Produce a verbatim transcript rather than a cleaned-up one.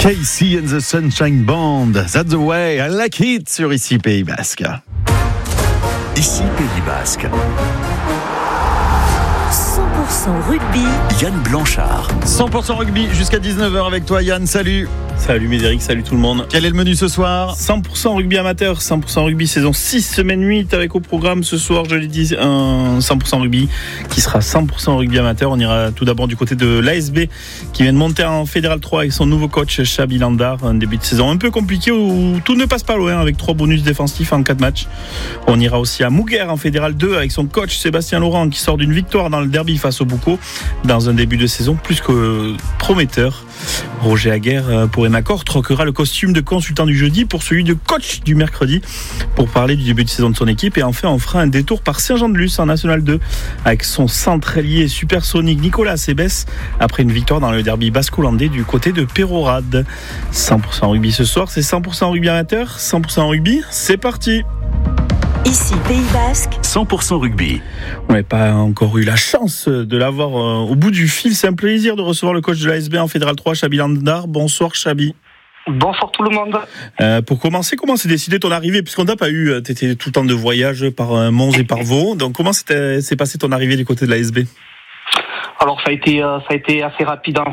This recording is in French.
Casey and the Sunshine Band, That's the way I like it sur Ici Pays Basque. Ici Pays Basque. cent pour cent rugby. Yann Blanchard. cent pour cent rugby jusqu'à dix-neuf heures avec toi Yann, salut. Salut Médéric, salut tout le monde. Quel est le menu ce soir ? cent pour cent rugby amateur, cent pour cent rugby saison six, semaine huit avec au programme ce soir, je l'ai dit, un cent pour cent rugby qui sera cent pour cent rugby amateur. On ira tout d'abord du côté de l'A S B qui vient de monter en Fédéral trois avec son nouveau coach Chabi Landar. Un début de saison un peu compliqué où tout ne passe pas loin avec trois bonus défensifs en quatre matchs. On ira aussi à Mouguer en Fédéral deux avec son coach Sébastien Laurent qui sort d'une victoire dans le derby face au Boucau dans un début de saison plus que prometteur. Roger Aguerre pour Emacor troquera le costume de consultant du jeudi pour celui de coach du mercredi pour parler du début de saison de son équipe. Et enfin on fera un détour par Saint-Jean-de-Luz en National deux avec son centre ailier supersonique Nicolas Sebes après une victoire dans le derby basco-landais du côté de Pérorade. cent pour cent rugby ce soir, c'est cent pour cent rugby amateur, cent pour cent rugby, c'est parti. Ici Pays Basque. cent pour cent rugby. On n'a pas encore eu la chance de l'avoir au bout du fil. C'est un plaisir de recevoir le coach de l'A S B en Fédéral trois, Chabi Landar. Bonsoir Chabi. Bonsoir tout le monde. Euh, pour commencer, comment s'est décidé ton arrivée ? Puisqu'on t'a pas eu, tu étais tout le temps de voyage par Mons et par Vaud. Donc comment s'est passé ton arrivée du côté de l'A S B ? Alors ça a été euh, ça a été assez rapide en